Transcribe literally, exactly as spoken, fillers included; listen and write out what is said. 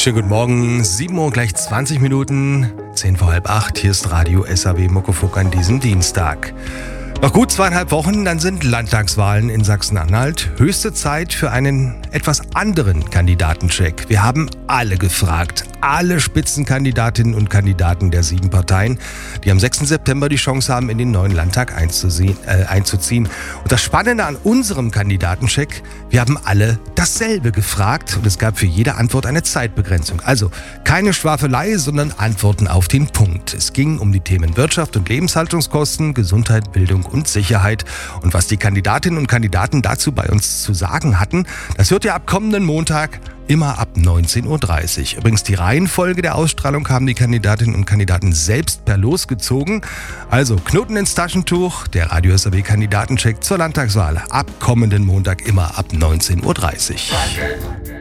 Schönen guten Morgen, sieben Uhr gleich zwanzig Minuten, zehn vor halb acht. Hier ist Radio S A W Muckefuck an diesem Dienstag. Noch gut zweieinhalb Wochen, dann sind Landtagswahlen in Sachsen-Anhalt. Höchste Zeit für einen etwas anderen Kandidatencheck. Wir haben alle gefragt, alle Spitzenkandidatinnen und Kandidaten der sieben Parteien, die am sechsten September die Chance haben, in den neuen Landtag einzuziehen. Äh, einzuziehen. Und das Spannende an unserem Kandidatencheck, wir haben alle dasselbe gefragt und es gab für jede Antwort eine Zeitbegrenzung. Also keine Schwafelei, sondern Antworten auf den Punkt. Es ging um die Themen Wirtschaft und Lebenshaltungskosten, Gesundheit, Bildung und Sicherheit. Und was die Kandidatinnen und Kandidaten dazu bei uns zu sagen hatten, das hört ihr ab kommenden Montag immer ab neunzehn Uhr dreißig. Übrigens die Reihenfolge der Ausstrahlung haben die Kandidatinnen und Kandidaten selbst per Los gezogen. Also Knoten ins Taschentuch, der Radio S A W Kandidatencheck zur Landtagswahl ab kommenden Montag immer ab neunzehn Uhr dreißig.